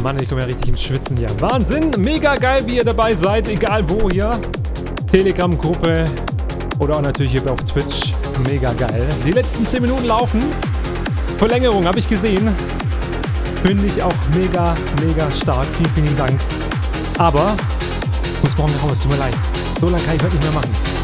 Mann, ich komme ja richtig ins Schwitzen hier. Wahnsinn, mega geil, wie ihr dabei seid, egal wo hier. Telegram-Gruppe oder auch natürlich hier auf Twitch. Mega geil. Die letzten 10 Minuten laufen. Verlängerung habe ich gesehen. Finde ich auch mega, mega stark. Vielen, vielen Dank. Aber muss morgen raus, tut mir leid. So lange kann ich heute nicht mehr machen.